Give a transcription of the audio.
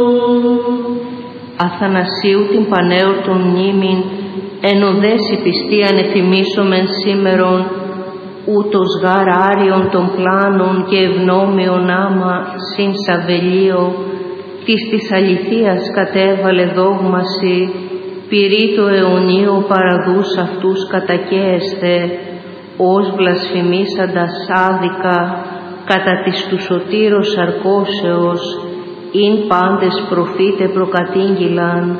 Αθανασίου την πανέορτον μνήμην, εν οδέσει πιστή ανεθυμίσομεν σήμερον, ούτως γάρ άριον των πλάνων και ευνόμιον άμα συν Σαβελίο, της αληθείας κατέβαλε δόγμαση, πυρί το αιωνίο παραδούς αυτούς κατακαίεστε, ως βλασφημίσαντας άδικα, κατά της του σωτήρος αρκώσεως, ειν πάντες προφήτε προκατήγγυλαν,